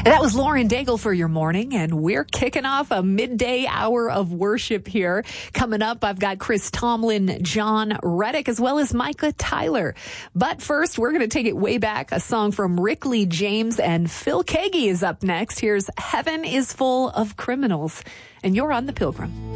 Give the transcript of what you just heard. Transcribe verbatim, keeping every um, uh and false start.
That was Lauren Daigle for your morning, and we're kicking off a midday hour of worship here. Coming up, I've got Chris Tomlin, John Reddick, as well as Micah Tyler. But first, we're going to take it way back. A song from Rick Lee James and Phil Keaggy is up next. Here's Heaven is Full of Criminals, and you're on The Pilgrim.